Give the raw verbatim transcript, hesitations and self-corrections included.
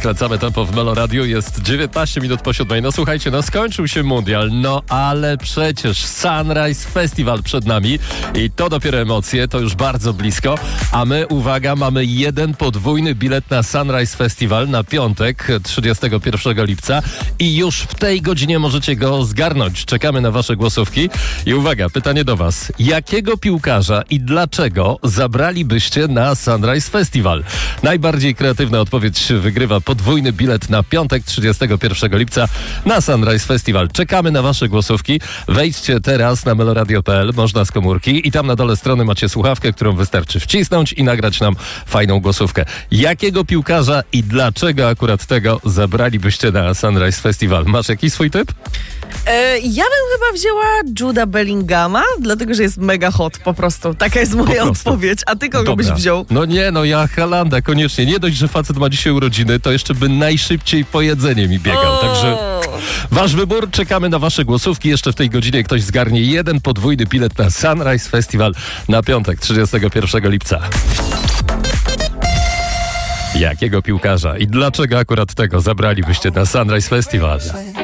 Skracamy tempo w Melo Radio, jest dziewiętnaście minut po siódmej. No słuchajcie, no skończył się mundial, no ale przecież Sunrise Festival przed nami i to dopiero emocje, to już bardzo blisko, a my, uwaga, mamy jeden podwójny bilet na Sunrise Festival na piątek, trzydziestego pierwszego lipca i już w tej godzinie możecie go zgarnąć. Czekamy na wasze głosówki i uwaga, pytanie do was. Jakiego piłkarza i dlaczego zabralibyście na Sunrise Festival? Najbardziej kreatywna odpowiedź wygrywa podwójny bilet na piątek, trzydziestego pierwszego lipca na Sunrise Festival. Czekamy na wasze głosówki. Wejdźcie teraz na meloradio kropka p l, można z komórki i tam na dole strony macie słuchawkę, którą wystarczy wcisnąć i nagrać nam fajną głosówkę. Jakiego piłkarza i dlaczego akurat tego zabralibyście na Sunrise Festival? Masz jakiś swój typ? E, ja bym chyba wzięła Juda Bellingama, dlatego że jest mega hot po prostu. Taka jest moja odpowiedź. A ty kogo Dobra. byś wziął? No nie, no ja Haalanda koniecznie. Nie dość, że facet ma dzisiaj urodziny, to jeszcze by najszybciej po jedzenie mi biegał. O! Także wasz wybór, czekamy na wasze głosówki. Jeszcze w tej godzinie ktoś zgarnie jeden podwójny bilet na Sunrise Festival na piątek, trzydziestego pierwszego lipca. Jakiego piłkarza i dlaczego akurat tego zabralibyście na Sunrise Festival?